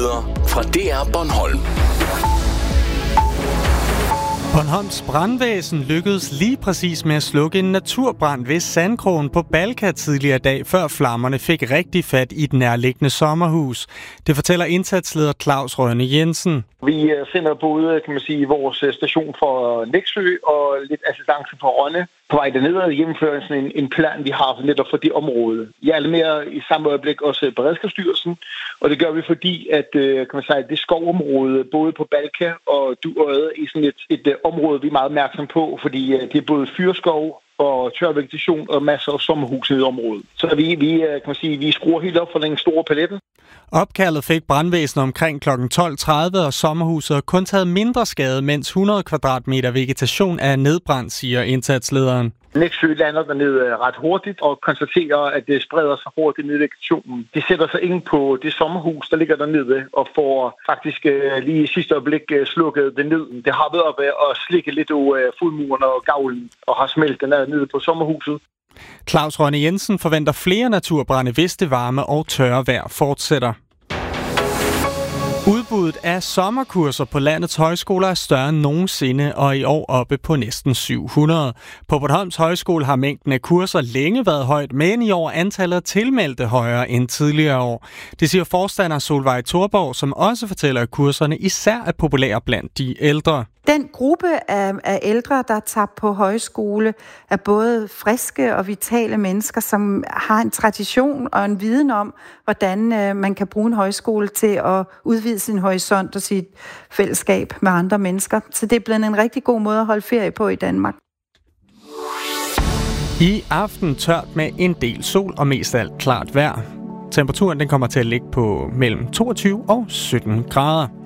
Nyheder fra DR Bornholm. Bornholms brandvæsen lykkedes lige præcis med at slukke en naturbrand ved Sandkrogen på Balka tidligere dag, før flammerne fik rigtig fat i et nærliggende sommerhus. Det fortæller indsatsleder Claus Rønne Jensen. Vi sender både, kan man sige, vores station for Nexø og lidt assistance for Rønne på vej derned og gennemføre sådan en plan, vi har netop for det område. Jeg er mere i samme øjeblik også Beredskabsstyrelsen, og det gør vi fordi, at kan man sige, det skovområde, både på Balka og Duodde, er sådan et område, vi er meget opmærksom på, fordi det er både fyrskov og tør vegetation og masser af sommerhuse i området. Så vi skruer helt op for den store paletten. Opkaldet fik brandvæsenet omkring kl. 12.30, og sommerhuset har kun taget mindre skade, mens 100 kvadratmeter vegetation er nedbrændt, siger indsatslederen. Nexø lander dernede ret hurtigt og konstaterer, at det spreder sig hurtigt ned i vegetationen. De sætter sig ind på det sommerhus, der ligger dernede, og får faktisk lige i sidste øjeblik slukket det ned. Det har været oppe og slikke lidt af fuldmurene og gavlen og har smeltet ned på sommerhuset. Claus Rønne Jensen forventer flere naturbrande, hvis det varme og tørre vejr fortsætter. Udbuddet af sommerkurser på landets højskoler er større end nogensinde, og i år oppe på næsten 700. På Bornholms Højskole har mængden af kurser længe været højt, men i år er antallet af tilmeldte højere end tidligere år. Det siger forstander Solveig Thorborg, som også fortæller, at kurserne især er populære blandt de ældre. Den gruppe af ældre, der tager på højskole, er både friske og vitale mennesker, som har en tradition og en viden om, hvordan man kan bruge en højskole til at udvide sin horisont og sit fællesskab med andre mennesker. Så det er blevet en rigtig god måde at holde ferie på i Danmark. I aften tørt med en del sol og mest af alt klart vejr. Temperaturen den kommer til at ligge på mellem 22 og 17 grader.